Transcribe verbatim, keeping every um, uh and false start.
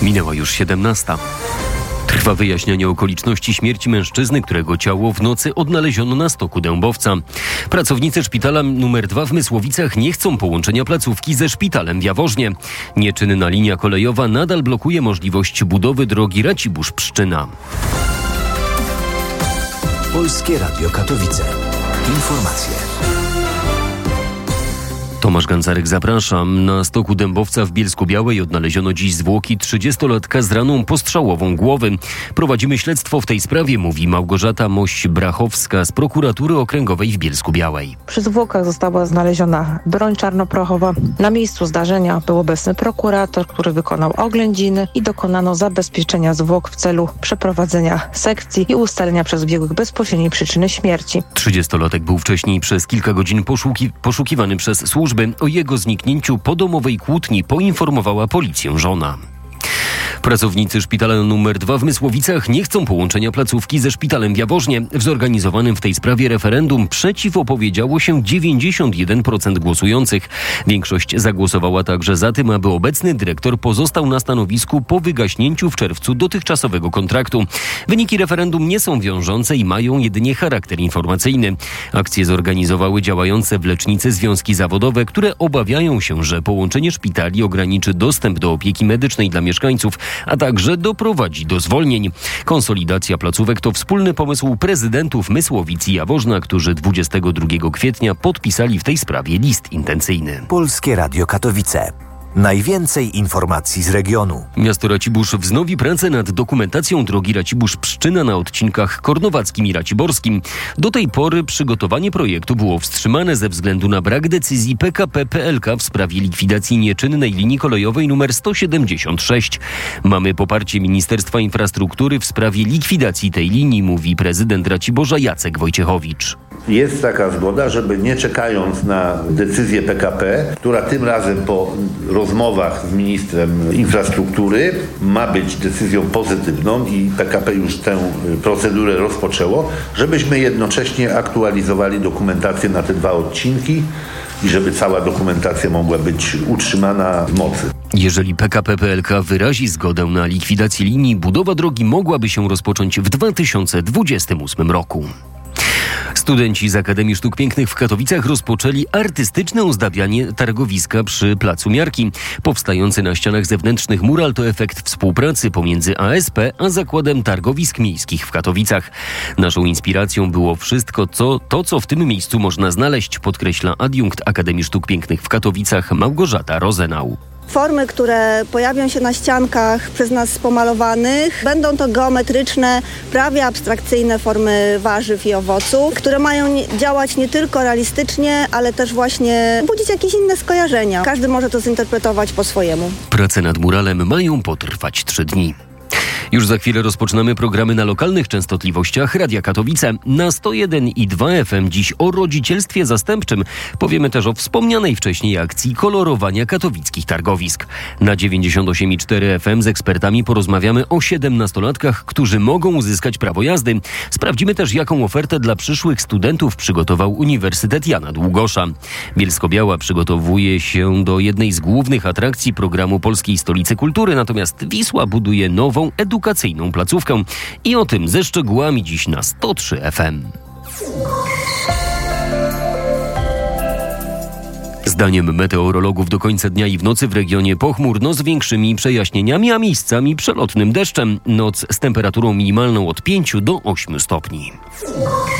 Minęła już siedemnasta. Trwa wyjaśnianie okoliczności śmierci mężczyzny, którego ciało w nocy odnaleziono na stoku Dębowca. Pracownicy szpitala numer dwa w Mysłowicach nie chcą połączenia placówki ze szpitalem w Jaworznie. Nieczynna linia kolejowa nadal blokuje możliwość budowy drogi Racibórz-Pszczyna. Polskie Radio Katowice. Informacje. Tomasz Gancarek, zapraszam. Na stoku Dębowca w Bielsku-Białej odnaleziono dziś zwłoki trzydziestolatka z raną postrzałową głowy. Prowadzimy śledztwo w tej sprawie, mówi Małgorzata Mość-Brachowska z Prokuratury Okręgowej w Bielsku-Białej. Przy zwłokach została znaleziona broń czarnoprochowa. Na miejscu zdarzenia był obecny prokurator, który wykonał oględziny i dokonano zabezpieczenia zwłok w celu przeprowadzenia sekcji i ustalenia przez biegłych bezpośredniej przyczyny śmierci. trzydziestolatek był wcześniej przez kilka godzin poszuki- poszukiwany przez służby. O jego zniknięciu po domowej kłótni poinformowała policję żona. Pracownicy szpitala numer dwa w Mysłowicach nie chcą połączenia placówki ze szpitalem w Jaworznie. W zorganizowanym w tej sprawie referendum przeciw opowiedziało się dziewięćdziesiąt jeden procent głosujących. Większość zagłosowała także za tym, aby obecny dyrektor pozostał na stanowisku po wygaśnięciu w czerwcu dotychczasowego kontraktu. Wyniki referendum nie są wiążące i mają jedynie charakter informacyjny. Akcję zorganizowały działające w Lecznicy związki zawodowe, które obawiają się, że połączenie szpitali ograniczy dostęp do opieki medycznej dla mieszkańców, a także doprowadzi do zwolnień. Konsolidacja placówek to wspólny pomysł prezydentów Mysłowic i Jaworzna, którzy dwudziestego drugiego kwietnia podpisali w tej sprawie list intencyjny. Polskie Radio Katowice. Najwięcej informacji z regionu. Miasto Racibórz wznowi pracę nad dokumentacją drogi Racibórz-Pszczyna na odcinkach kornowackim i raciborskim. Do tej pory przygotowanie projektu było wstrzymane ze względu na brak decyzji P K P P L K w sprawie likwidacji nieczynnej linii kolejowej nr sto siedemdziesiąt sześć. Mamy poparcie Ministerstwa Infrastruktury w sprawie likwidacji tej linii, mówi prezydent Raciborza Jacek Wojciechowicz. Jest taka zgoda, żeby nie czekając na decyzję P K P, która tym razem po rozmowach z ministrem infrastruktury ma być decyzją pozytywną i P K P już tę procedurę rozpoczęło, żebyśmy jednocześnie aktualizowali dokumentację na te dwa odcinki i żeby cała dokumentacja mogła być utrzymana w mocy. Jeżeli P K P P L K wyrazi zgodę na likwidację linii, budowa drogi mogłaby się rozpocząć w dwa tysiące dwudziestym ósmym roku. Studenci z Akademii Sztuk Pięknych w Katowicach rozpoczęli artystyczne ozdabianie targowiska przy Placu Miarki. Powstający na ścianach zewnętrznych mural to efekt współpracy pomiędzy A S P a Zakładem Targowisk Miejskich w Katowicach. Naszą inspiracją było wszystko co, to, co w tym miejscu można znaleźć, podkreśla adiunkt Akademii Sztuk Pięknych w Katowicach Małgorzata Rozenau. Formy, które pojawią się na ściankach przez nas pomalowanych, będą to geometryczne, prawie abstrakcyjne formy warzyw i owoców, które mają nie, działać nie tylko realistycznie, ale też właśnie budzić jakieś inne skojarzenia. Każdy może to zinterpretować po swojemu. Prace nad muralem mają potrwać trzy dni. Już za chwilę rozpoczynamy programy na lokalnych częstotliwościach Radia Katowice. Na sto jeden i dwa F M dziś o rodzicielstwie zastępczym. Powiemy też o wspomnianej wcześniej akcji kolorowania katowickich targowisk. Na dziewięćdziesiąt osiem i cztery F M z ekspertami porozmawiamy o siedemnastolatkach, którzy mogą uzyskać prawo jazdy. Sprawdzimy też, jaką ofertę dla przyszłych studentów przygotował Uniwersytet Jana Długosza. Bielsko-Biała przygotowuje się do jednej z głównych atrakcji programu Polskiej Stolicy Kultury, natomiast Wisła buduje nową edukacyjną placówkę i o tym ze szczegółami dziś na sto trzy F M. Zdaniem meteorologów do końca dnia i w nocy w regionie pochmurno z większymi przejaśnieniami, a miejscami przelotnym deszczem. Noc z temperaturą minimalną od pięciu do ośmiu stopni.